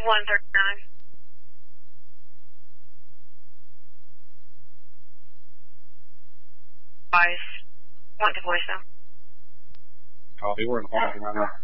139. Went to voicemail. Copy, we're in the phone right now.